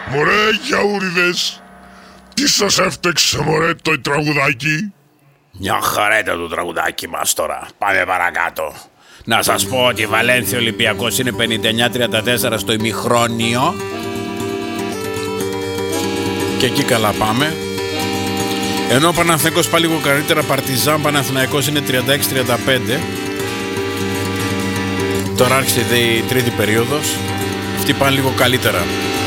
Μωρέ γιαούριδες, τι σας έφτεξε μωρέ το τραγουδάκι? Μια χαρέτα το τραγουδάκι μας τώρα. Πάμε παρακάτω. Να σας πω ότι η Βαλένθια Ολυμπιακός είναι 59-34 στο ημιχρόνιο. Και εκεί καλά πάμε. Ενώ ο Παναθηναϊκός πάει λίγο καλύτερα, Παρτιζάν Παναθηναϊκός είναι 36-35. Τώρα άρχισε η τρίτη περίοδος. Αυτοί πάνε λίγο καλύτερα.